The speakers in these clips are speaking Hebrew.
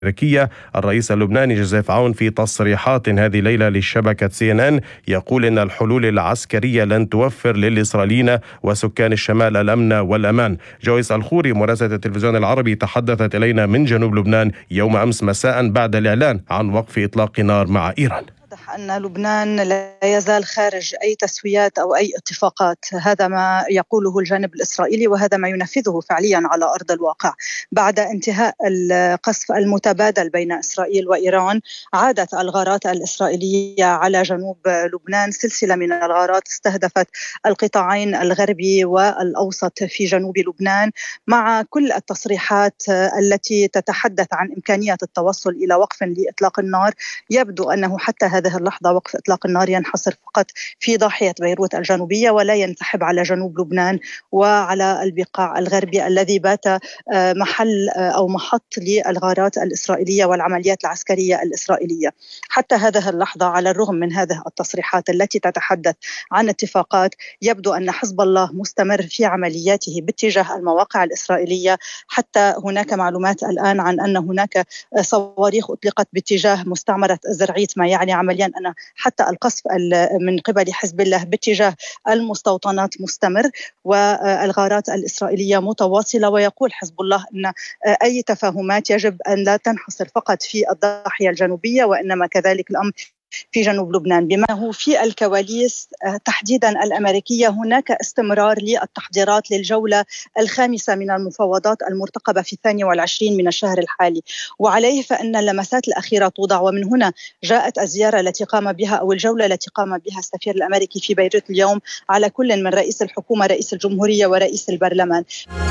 الأمريكية. الرئيس اللبناني جوزيف عون في تصريحات هذه الليلة لشبكة CNN يقول إن الحلول العسكرية لن توفر للإسرائيليين وسكان الشمال الأمن والأمان. جويس الخوري مراسلة التلفزيون العربي تحدثت إلينا من جنوب لبنان يوم أمس مساء بعد الإعلان عن وقف إطلاق نار مع إيران. أن لبنان لا يزال خارج أي تسويات أو أي اتفاقات، هذا ما يقوله الجانب الإسرائيلي وهذا ما ينفذه فعليا على أرض الواقع. بعد انتهاء القصف المتبادل بين إسرائيل وإيران عادت الغارات الإسرائيلية على جنوب لبنان، سلسلة من الغارات استهدفت القطاعين الغربي والأوسط في جنوب لبنان، مع كل التصريحات التي تتحدث عن إمكانية التوصل إلى وقف لإطلاق النار. يبدو أنه حتى هذه اللحظة وقف إطلاق النار ينحصر فقط في ضاحية بيروت الجنوبية ولا ينسحب على جنوب لبنان وعلى البقاع الغربي الذي بات محل أو محط للغارات الإسرائيلية والعمليات العسكرية الإسرائيلية. حتى هذه اللحظة على الرغم من هذه التصريحات التي تتحدث عن اتفاقات، يبدو أن حزب الله مستمر في عملياته باتجاه المواقع الإسرائيلية. حتى هناك معلومات الآن عن أن هناك صواريخ أطلقت باتجاه مستعمرة زرعيت، ما يعني عمليا أن حتى القصف من قبل حزب الله باتجاه المستوطنات مستمر والغارات الإسرائيلية متواصلة. ويقول حزب الله أن أي تفاهمات يجب أن لا تنحصر فقط في الضاحية الجنوبية وإنما كذلك الأمر في جنوب لبنان. بما هو في الكواليس تحديدا الأمريكية، هناك استمرار للتحضيرات للجولة الخامسة من المفاوضات المرتقبة في 22 من الشهر الحالي، وعليه فإن اللمسات الأخيرة توضع. ومن هنا جاءت الزيارة التي قام بها أو الجولة التي قام بها السفير الأمريكي في بيروت اليوم على كل من رئيس الحكومة، رئيس الجمهورية ورئيس البرلمان.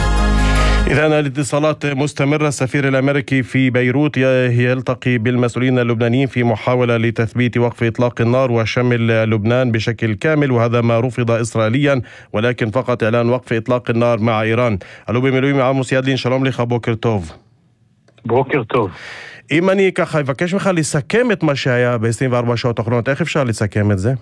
إذن الاتصالات مستمرة. السفير الأمريكي في بيروت يلتقي بالمسؤولين اللبنانيين في محاولة لتثبيت وقف إطلاق النار وشمل لبنان بشكل كامل، وهذا ما رفض إسرائيليا، ولكن فقط إعلان وقف إطلاق النار مع إيران. אלו במילואים עמוס ידלין, שלום לך, בוקר טוב. בוקר טוב. אם אני ככה אבקש ממך לסכם את מה שהיה ב-24 שעות האחרונות, איך אפשר לסכם את זה?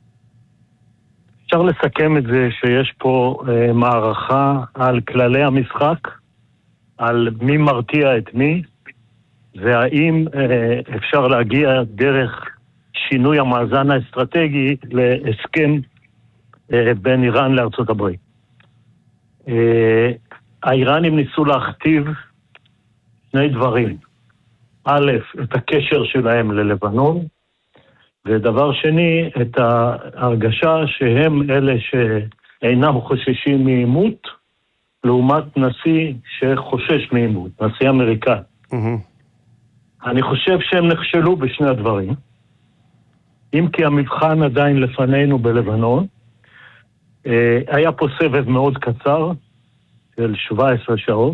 אפשר לסכם את זה שיש פה מערכה על כללי המשחק, על מי מרתיע את מי, והאם אפשר להגיע דרך שינוי המאזן האסטרטגי להסכם בין איראן לארצות הברית. האיראנים ניסו להכתיב שני דברים. א', את הקשר שלהם ללבנון, ודבר שני, את ההרגשה שהם אלה שאינם חוששים מעימות, לעומת נשיא שחושש מעימות, נשיא אמריקאי. אני חושב שהם נכשלו בשני הדברים, אם כי המבחן עדיין לפנינו בלבנון. היה פה סבב מאוד קצר, של 17 שעות,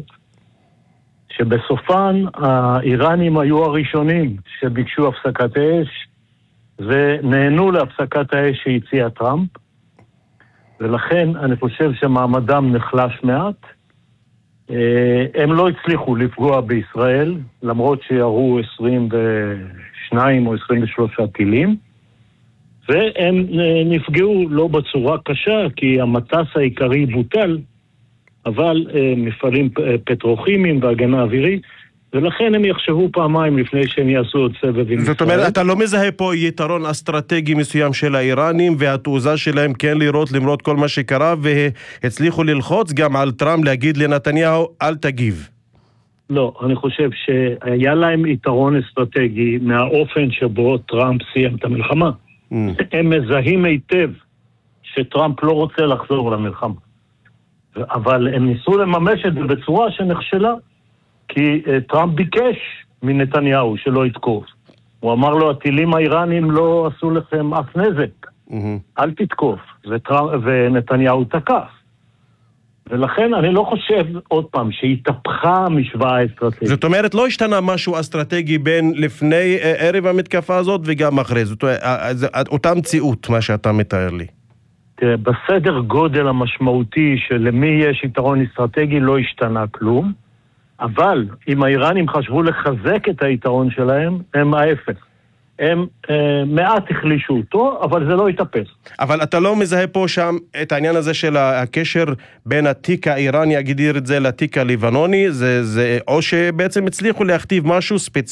שבסופן האיראנים היו הראשונים שביקשו הפסקת האש, ונהנו להפסקת האש שהציע טראמפ, ולכן אני חושב שמעמדם נחלש מעט. הם לא הצליחו לפגוע בישראל, למרות שירו 22 או 23 טילים, והם נפגעו לא בצורה קשה, כי המטס העיקרי בוטל, אבל מפעלים פטרוכימיים והגנה אווירית, ולכן הם יחשבו פעמיים לפני שהם יעשו עוד סבב עם ישראל. זאת אומרת, אתה לא מזהה פה יתרון אסטרטגי מסוים של האיראנים, והתעוזה שלהם כן לראות למרות כל מה שקרה, והצליחו ללחוץ גם על טראמפ להגיד לנתניהו, אל תגיב. לא, אני חושב שהיה להם יתרון אסטרטגי מהאופן שבו טראמפ סיים את המלחמה. הם מזהים היטב שטראמפ לא רוצה לחזור למלחמה. אבל הם ניסו לממש את זה בצורה שנכשלה, כי טראמפ ביקש מנתניהו שלא יתקוף. הוא אמר לו, הטילים האיראנים לא עשו לכם אף נזק, אל תתקוף. ונתניהו תקף. ולכן אני לא חושב עוד פעם שהתהפכה המשוואה האסטרטגית. זאת אומרת, לא השתנה משהו אסטרטגי בין לפני ערב המתקפה הזאת וגם אחרי. זאת אומרת, אותה מציאות מה שאתה מתאר לי. בסדר גודל המשמעותי שלמי יש יתרון אסטרטגי לא השתנה כלום, אבל אם האיראנים חשבו לחזק את היתרון שלהם, הם ההפך. הם מעט החלישו אותו, אבל זה לא יתאפס. אבל אתה לא מזהה פה שם את העניין הזה של הקשר בין התיק האיראני, אגדיר את זה, לתיק הליבנוני, או שבעצם הצליחו להכתיב משהו ספציפי